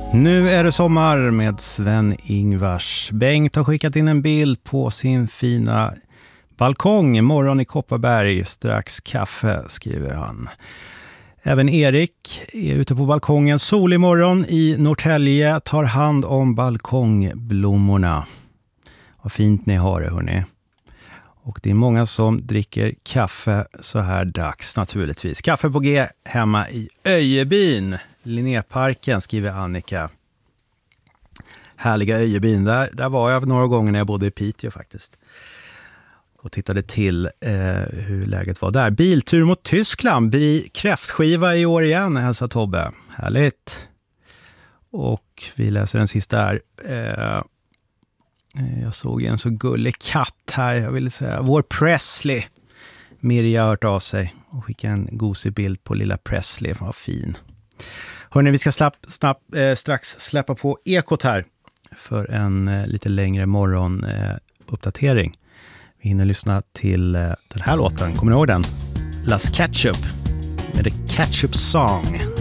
Nu är det sommar med Sven-Ingvars. Bengt har skickat in en bild på sin fina balkong. Morgon i Kopparberg, strax kaffe, skriver han. Även Erik är ute på balkongen. Solig morgon i Norrtälje, tar hand om balkongblommorna. Vad fint ni har det, hörni. Och det är många som dricker kaffe så här dags naturligtvis. Kaffe på G hemma i Öjebyn. Linnéparken, skriver Annika. Härliga Öjebyn. Där var jag några gånger när jag bodde i Piteå faktiskt. Och tittade till hur läget var där. Biltur mot Tyskland. Blir kräftskiva i år igen, hälsar Tobbe. Härligt. Och vi läser den sista här. Jag såg en så gullig katt här. Jag ville säga vår Presley. Mirja har hört av sig och skickade en gosig bild på lilla Presley. Vad fin. Hörrni, vi ska strax släppa på Ekot här för en lite längre morgonuppdatering. Vi hinner lyssna till den här låten. Kommer ni ihåg den? Las Ketchup med The Ketchup Song.